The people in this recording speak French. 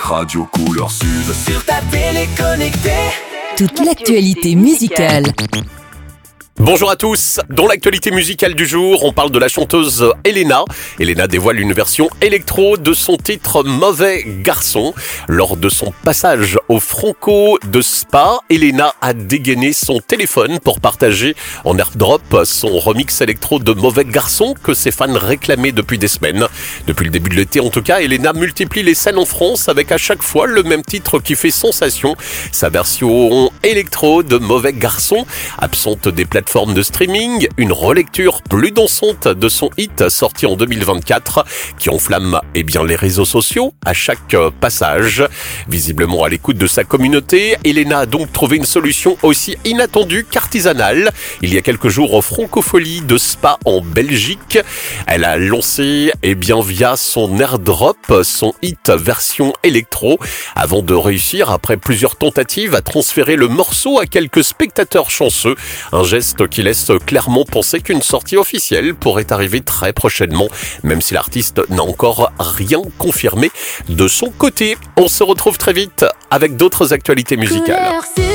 Radio Couleur Sud. Sur ta télé connectée. Toute l'actualité musicale. Bonjour à tous. Dans l'actualité musicale du jour, on parle de la chanteuse Elena. Elena dévoile une version électro de son titre Mauvais Garçon. Lors de son passage au Franco de Spa, Elena a dégainé son téléphone pour partager en airdrop son remix électro de Mauvais Garçon que ses fans réclamaient depuis des semaines. Depuis le début de l'été en tout cas, Elena multiplie les scènes en France avec à chaque fois le même titre qui fait sensation. Sa version électro de Mauvais Garçon, absente des plateformes de streaming, une relecture plus dansante de son hit sorti en 2024 qui enflamme les réseaux sociaux à chaque passage. Visiblement à l'écoute de sa communauté, Elena a donc trouvé une solution aussi inattendue qu'artisanale. Il y a quelques jours au Francophonie de Spa en Belgique, elle a lancé via son airdrop son hit version électro avant de réussir après plusieurs tentatives à transférer le morceau à quelques spectateurs chanceux. Un geste qui laisse clairement penser qu'une sortie officielle pourrait arriver très prochainement, même si l'artiste n'a encore rien confirmé de son côté. On se retrouve très vite avec d'autres actualités musicales.